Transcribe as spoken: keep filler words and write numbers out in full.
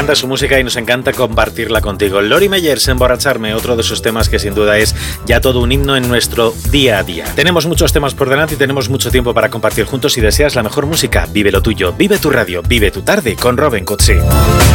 encanta su música y nos encanta compartirla contigo. Lori Meyers, Emborracharme, otro de esos temas que sin duda es ya todo un himno en nuestro día a día. Tenemos muchos temas por delante y tenemos mucho tiempo para compartir juntos. Si deseas la mejor música, vive lo tuyo, vive tu radio, vive tu tarde con Robin Cutsi.